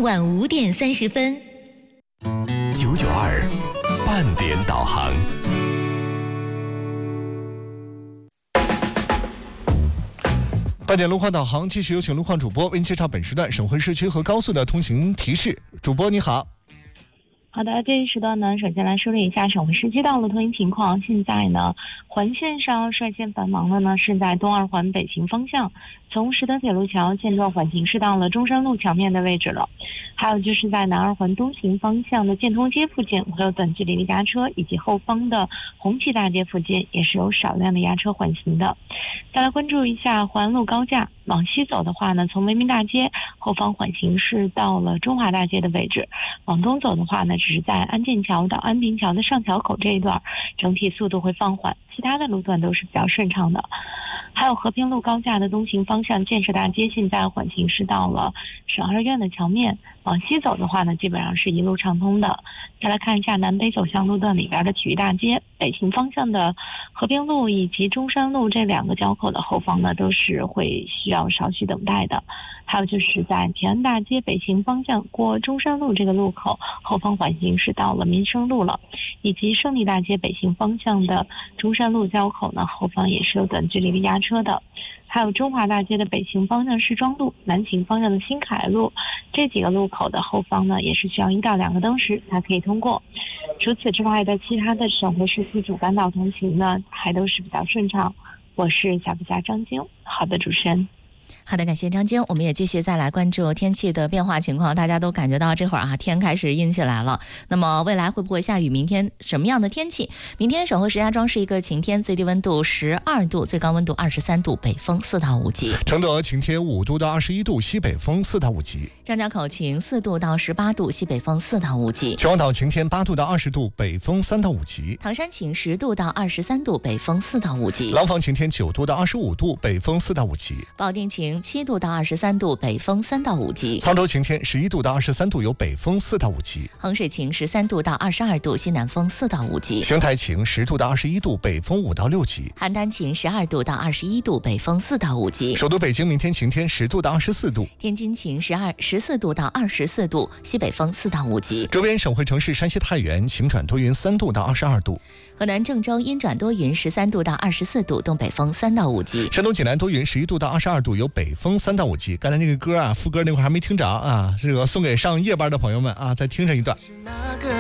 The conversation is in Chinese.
傍晚5点30分。 992半点导航。半点路况导航，继续有请路况主播为您介绍本时段省会市区和高速的通行提示。主播你好。 好的，这一时段呢，首先来梳理一下省会市区道路通行情况。现在呢，环线上率先繁忙的呢是在东二环北行方向，从实德铁路桥现状缓行是到了中山路桥面的位置了。还有就是在南二环东行方向的建通街附近会有短距离的压车，以及后方的红旗大街附近也是有少量的压车缓行的。再来关注一下环路高架，往西走的话呢，从文明大街后方缓行是到了中华大街的位置，往东走的话呢，只是在安建桥到安平桥的上桥口这一段，整体速度会放缓，其他的路段都是比较顺畅的。还有和平路高架的东行方向建设大街现在缓行是到了省二院的桥面，往西走的话呢，基本上是一路畅通的。再来看一下南北走向路段里边的体育大街，北行方向的和平路以及中山路这两个交口的后方呢，都是会需要少许等待的。还有就是在平安大街北行方向过中山路这个路口，后方缓行是到了民生路了，以及胜利大街北行方向的中山路交口呢，后方也是有短距离的压车的。还有中华大街的北行方向市庄路、南行方向的新凯路这几个路口的后方呢，也是需要1到2个灯时才可以通过。除此之外的其他的省会市区主干道通行呢，还都是比较顺畅。我是小笔侠张晶。好的，主持人。 好的，感谢张晶。我们也继续再来关注天气的变化情况。大家都感觉到这会儿天开始阴起来了。那么未来会不会下雨？明天什么样的天气？明天省会石家庄是一个晴天，最低温度12度，最高温度23度，北风4到5级。 承德晴天5度到21度，西北风4到5级。 张家口晴4度到18度，西北风4到5级。 秦皇岛晴天8度到20度，北风3到5级。 唐山晴10度到23度，北风4到5级。 廊坊晴天9度到25度，北风4到5级。 保定晴7度到23度，北风3到5级。 沧州晴天11度到23度，有北风4到5级。 衡水晴13度到22度，西南风4到5级。 邢台晴10度到21度，北风5到6级。 邯郸晴12度到21度，北风4到5级。 首都北京明天晴天10度到24度。 天津晴14度到24度，西北风4到5级。 周边省会城市山西太原晴转多云3度到22度。 河南郑州阴转多云13度到24度，东北风3到5级。 山东济南多云11度到22度，有北风3到5级。刚才那个歌副歌那会儿还没听着这个送给上夜班的朋友们再听上一段。